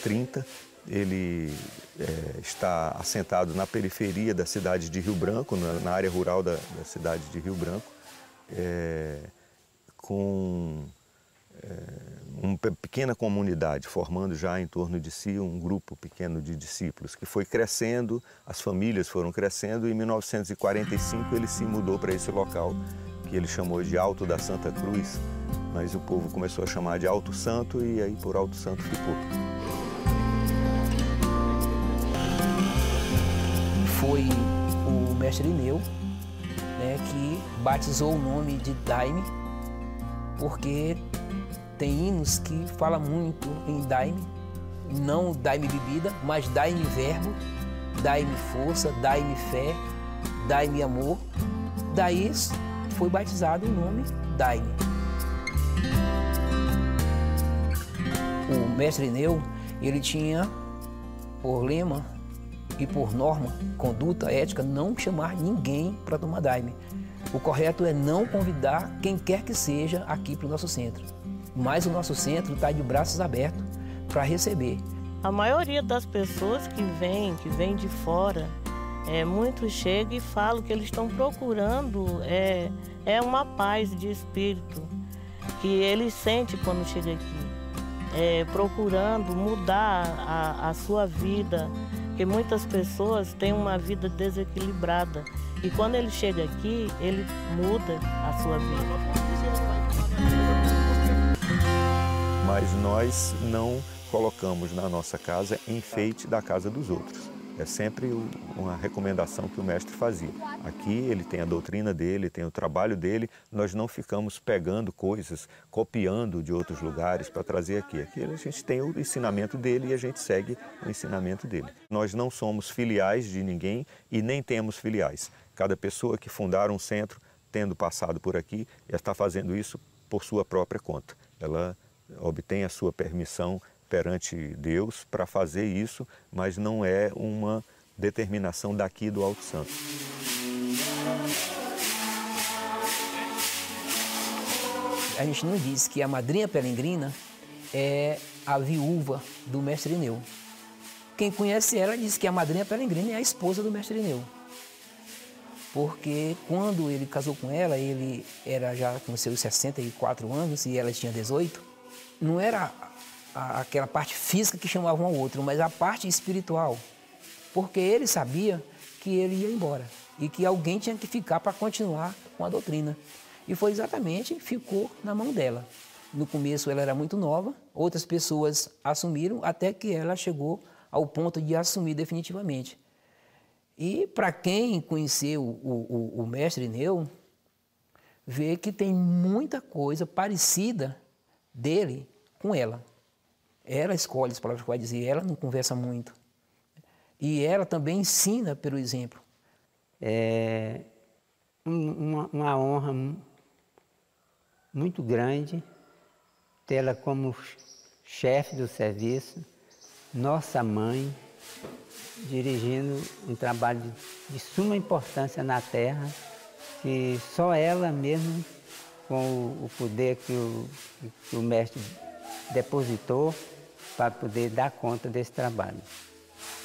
30. Ele está assentado na periferia da cidade de Rio Branco, na área rural da cidade de Rio Branco, com uma pequena comunidade, formando já em torno de si um grupo pequeno de discípulos, que foi crescendo, as famílias foram crescendo, e em 1945 ele se mudou para esse local, que ele chamou de Alto da Santa Cruz, mas o povo começou a chamar de Alto Santo, e aí por Alto Santo ficou. Foi o mestre Irineu, né, que batizou o nome de Daime, porque tem hinos que falam muito em Daime, não Daime bebida, mas Daime verbo, Daime força, Daime fé, Daime amor. Daí foi batizado o nome Daime. O mestre Irineu, ele tinha por lema e por norma, conduta, ética, não chamar ninguém para tomar Daime. O correto é não convidar quem quer que seja aqui para o nosso centro. Mas o nosso centro está de braços abertos para receber. A maioria das pessoas que vêm de fora, muitos chegam e falam que eles estão procurando uma paz de espírito que eles sentem quando chegam aqui, procurando mudar a sua vida, porque muitas pessoas têm uma vida desequilibrada e quando ele chega aqui, ele muda a sua vida. Mas nós não colocamos na nossa casa enfeite da casa dos outros. É sempre uma recomendação que o mestre fazia. Aqui ele tem a doutrina dele, tem o trabalho dele, nós não ficamos pegando coisas, copiando de outros lugares para trazer aqui. Aqui a gente tem o ensinamento dele e a gente segue o ensinamento dele. Nós não somos filiais de ninguém e nem temos filiais. Cada pessoa que fundar um centro, tendo passado por aqui, está fazendo isso por sua própria conta. Ela obtém a sua permissão perante Deus para fazer isso, mas não é uma determinação daqui do Alto Santo. A gente não diz que a madrinha peregrina é a viúva do mestre Irineu. Quem conhece ela diz que a madrinha peregrina é a esposa do mestre Irineu. Porque quando ele casou com ela, ele era já com seus 64 anos e ela tinha 18, não era aquela parte física que chamava um ao outro, mas a parte espiritual. Porque ele sabia que ele ia embora e que alguém tinha que ficar para continuar com a doutrina. E foi exatamente, ficou na mão dela. No começo ela era muito nova, outras pessoas assumiram, até que ela chegou ao ponto de assumir definitivamente. E para quem conheceu o mestre Irineu, vê que tem muita coisa parecida dele com ela. Ela escolhe as palavras que vai dizer, ela não conversa muito. E ela também ensina pelo exemplo. É uma honra muito grande tê-la como chefe do serviço, nossa mãe, dirigindo um trabalho de suma importância na terra, que só ela mesmo, com o poder que o mestre depositou, para poder dar conta desse trabalho.